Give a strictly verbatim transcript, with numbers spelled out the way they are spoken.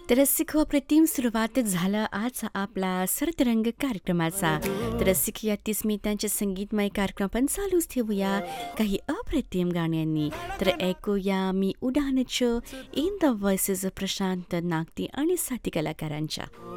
तर रसिक अप्रतिम सुरुवात झालं आज आपला सरतरंग कार्यक्रमाचा. तर रसिक या तीस मिनिटांचे संगीतमय कार्यक्रम पण चालूच ठेवूया काही अप्रतिम गाण्यांनी. तर ऐकूया मी उडानचं इन द व्हॉइसेस प्रशांत नागती आणि साथी कलाकारांच्या.